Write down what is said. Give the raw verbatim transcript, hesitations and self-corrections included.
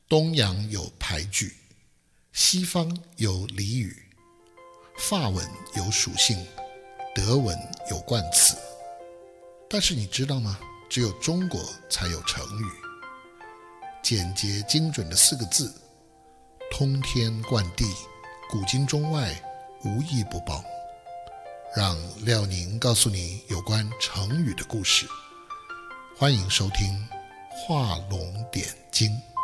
东洋有俳句，西方有俚语，法文有属性，德文有冠词。但是你知道吗？只有中国才有成语。简洁精准的四个字，通天贯地，古今中外无一不包。让廖宁告诉你有关成语的故事。欢迎收听画龙点睛。